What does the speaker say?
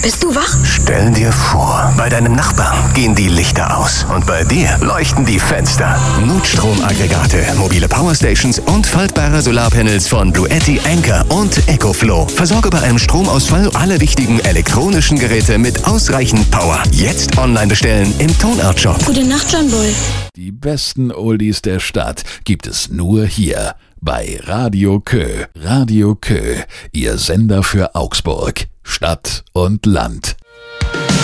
Bist du wach? Stell dir vor, bei deinem Nachbarn gehen die Lichter aus und bei dir leuchten die Fenster. Notstromaggregate, mobile Powerstations und faltbare Solarpanels von Bluetti, Anker und EcoFlow. Versorge bei einem Stromausfall alle wichtigen elektronischen Geräte mit ausreichend Power. Jetzt online bestellen im Tonart-Shop. Gute Nacht, John Bull. Die besten Oldies der Stadt gibt es nur hier bei Radio Kö. Radio Kö, Ihr Sender für Augsburg, Stadt und Land.